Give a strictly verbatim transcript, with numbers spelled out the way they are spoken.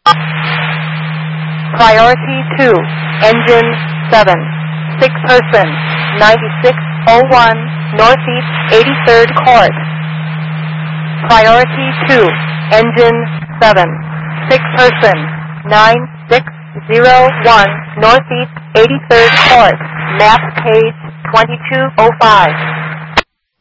Priority two, engine seven, six person, ninety-six oh one, northeast eighty-third court. Priority two, engine seven, six person, nine six oh one, northeast eighty-third court, map page twenty-two oh five.